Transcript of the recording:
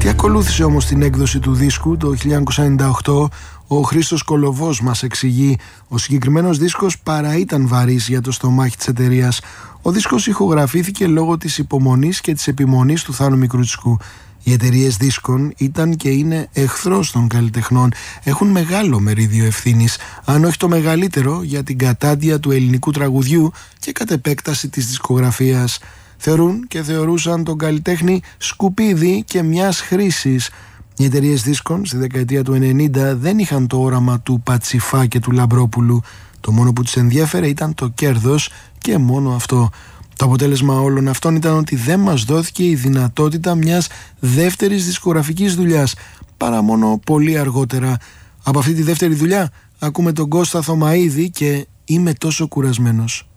Τι ακολούθησε όμως στην έκδοση του δίσκου το 1998, ο Χρήστος Κολοβός μας εξηγεί. Ο συγκεκριμένος δίσκος παρά ήταν βαρύς για το στομάχι της εταιρείας. Ο δίσκος ηχογραφήθηκε λόγω της υπομονής και της επιμονής του Θάνου Μικρούτσικου. Οι εταιρείες δίσκων ήταν και είναι εχθρός των καλλιτεχνών. Έχουν μεγάλο μερίδιο ευθύνης, αν όχι το μεγαλύτερο, για την κατάντια του ελληνικού τραγουδιού και κατ' επέκταση της δισκογραφίας. Θεωρούν και θεωρούσαν τον καλλιτέχνη σκουπίδι και μιας χρήσης. Οι εταιρείες δίσκων στη δεκαετία του 90 δεν είχαν το όραμα του Πατσιφά και του Λαμπρόπουλου. Το μόνο που τους ενδιέφερε ήταν το κέρδος και μόνο αυτό. Το αποτέλεσμα όλων αυτών ήταν ότι δεν μας δόθηκε η δυνατότητα μιας δεύτερης δισκογραφικής δουλειάς, παρά μόνο πολύ αργότερα. Από αυτή τη δεύτερη δουλειά ακούμε τον Κώστα Θωμαΐδη και «Είμαι τόσο κουρασμένος».